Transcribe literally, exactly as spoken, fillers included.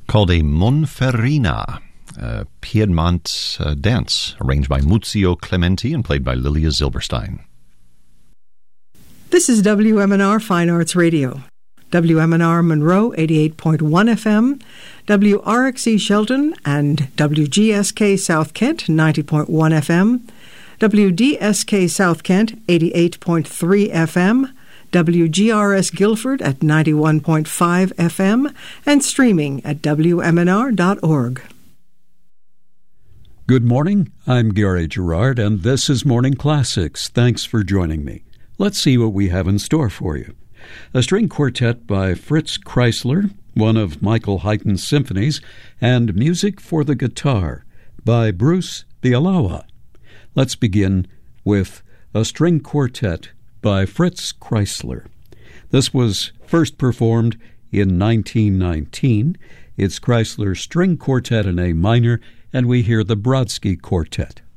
called a Monferrina, a Piedmont uh, dance, arranged by Muzio Clementi and played by Lilia Zilberstein. This is W M N R Fine Arts Radio. W M N R Monroe, eighty-eight point one F M, W R X E Shelton and W G S K South Kent, ninety point one F M, W D S K South Kent, eighty-eight point three F M, W G R S Guilford at ninety-one point five F M, and streaming at W M N R dot org. Good morning, I'm Gary Gerard, and this is Morning Classics. Thanks for joining me. Let's see what we have in store for you. A string quartet by Fritz Kreisler, one of Michael Haydn's symphonies, and music for the guitar by Bruce Bialawa. Let's begin with a string quartet by Fritz Kreisler. This was first performed in nineteen nineteen. It's Kreisler's String Quartet in A minor, and we hear the Brodsky Quartet.